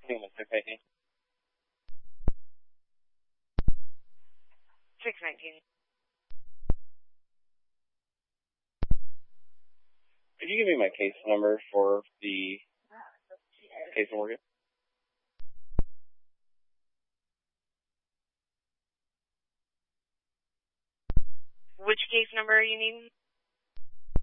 Newman, 619. 619. Could you give me my case number for the case organ? Which case number are you needing?